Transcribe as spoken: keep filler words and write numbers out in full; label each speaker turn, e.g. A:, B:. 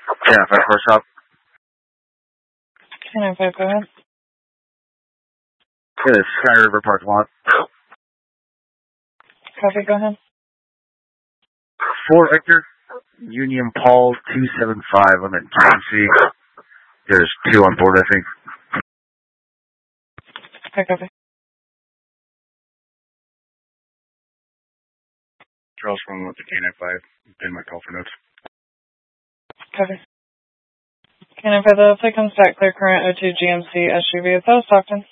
A: Yeah, five four stop.
B: Can I five, go ahead.
A: Yeah, it's Sky River Park lot.
B: Copy, go ahead.
A: Four Victor, Union Paul two seven five on the G M C. There's two on board, I think.
B: Okay, copy.
A: Charles from the K nine five. In my call for notes.
B: Copy. Can I five, the flight comes back clear current O two G M C S U V at Stockton.